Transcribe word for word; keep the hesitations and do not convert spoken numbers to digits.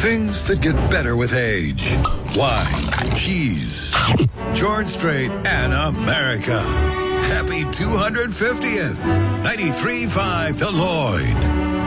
Things that get better with age. Wine, cheese, George Strait, and America. Happy two hundred fiftieth. ninety-three point five The Lloyd.